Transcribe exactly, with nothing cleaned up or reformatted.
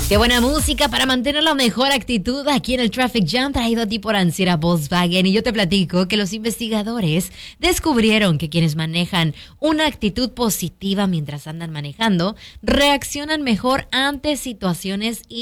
Qué buena música para mantener la mejor actitud aquí en el Traffic Jam, traído a ti por Anciera Volkswagen. Y yo te platico que los investigadores descubrieron que quienes manejan una actitud positiva mientras andan manejando reaccionan mejor ante situaciones y